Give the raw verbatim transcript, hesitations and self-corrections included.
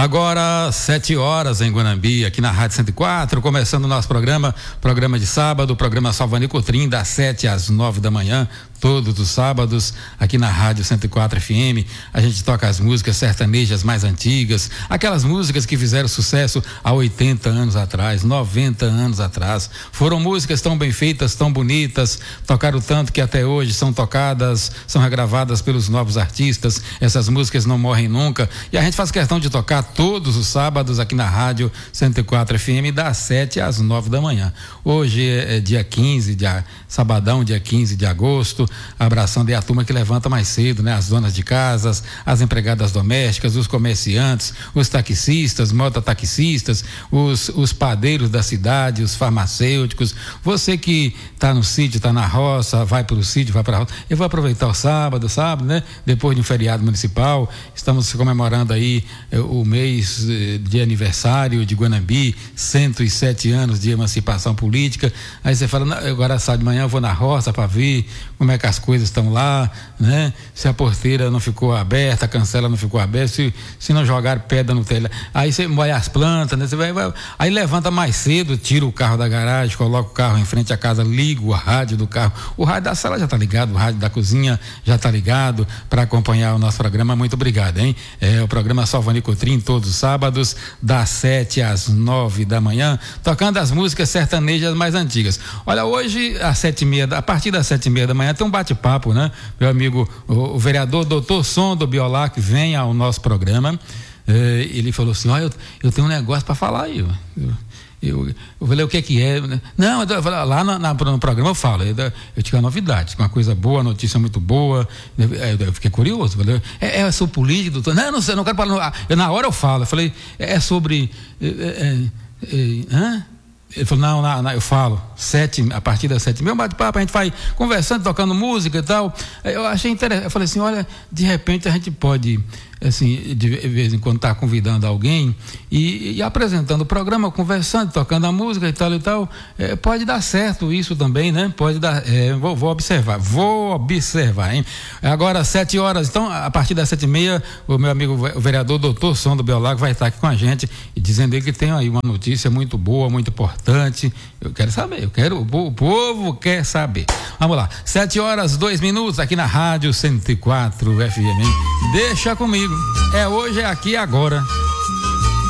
Agora, sete horas em Guanambi, aqui na Rádio cento e quatro, começando o nosso programa, programa de sábado, programa Salvani Cotrim, das sete às nove da manhã, todos os sábados, aqui na Rádio cento e quatro F M. A gente toca as músicas sertanejas mais antigas, aquelas músicas que fizeram sucesso há oitenta anos atrás, noventa anos atrás. Foram músicas tão bem feitas, tão bonitas, tocaram tanto que até hoje são tocadas, são regravadas pelos novos artistas. Essas músicas não morrem nunca e a gente faz questão de tocar todos os sábados aqui na Rádio cento e quatro F M, das sete às nove da manhã. Hoje é dia quinze, dia, sabadão, dia quinze de agosto, abraçando aí a turma que levanta mais cedo, né? As donas de casas, as empregadas domésticas, os comerciantes, os taxistas, mototaxistas, os, os padeiros da cidade, os farmacêuticos. Você que está no sítio, está na roça, vai para o sítio, vai para a roça. Eu vou aproveitar o sábado, sábado, né? Depois de um feriado municipal, estamos comemorando aí eh, o mês eh, de aniversário de Guanambi, cento e sete anos de emancipação política. Aí você fala, agora sábado de manhã eu vou na roça para ver como é que as coisas estão lá, né? Se a porteira não ficou aberta, a cancela não ficou aberta, se, se não jogar pedra no telhado, aí você molha as plantas, né? Você vai, vai, aí levanta mais cedo, tira o carro da garagem, coloca o carro em frente à casa, liga o rádio do carro, o rádio da sala já está ligado, o rádio da cozinha já está ligado para acompanhar o nosso programa. Muito obrigado, hein? É o programa Salvani Cotrim, todos os sábados, das sete às nove da manhã, tocando as músicas sertanejas mais antigas. Olha, hoje às sete e meia, a partir das sete e meia da manhã tem um bate-papo, né? Meu amigo, o, o vereador doutor Sondo Biolac vem ao nosso programa. Eh, ele falou assim: olha, eu, eu tenho um negócio para falar aí. Eu, eu, eu falei, o que que é? Não, eu falei, lá na, na, no programa eu falo, eu, eu tinha uma novidade, uma coisa boa, notícia muito boa. Eu, eu fiquei curioso. Falei, é, é sobre política, doutor? Não, não sei, não quero falar. Eu, na hora eu falo. Eu falei, é, é sobre. É, é, é, hã? Ele falou, não, não, não, eu falo, sete, a partir das sete mil, bate-papo, a gente vai conversando, tocando música e tal. Eu achei interessante, eu falei assim, olha, de repente a gente pode, assim, de vez em quando estar tá convidando alguém e, e apresentando o programa, conversando, tocando a música e tal e tal, é, pode dar certo isso também, né? Pode dar, é, vou, vou observar, vou observar, hein? Agora, sete horas, então, a partir das sete e meia, o meu amigo, o vereador doutor Sondo Biolac vai estar aqui com a gente, e dizendo ele que tem aí uma notícia muito boa, muito importante. Eu quero saber, eu quero, o povo quer saber. Vamos lá, sete horas, dois minutos, aqui na Rádio cento e quatro F M. Deixa comigo, é hoje, é aqui, agora.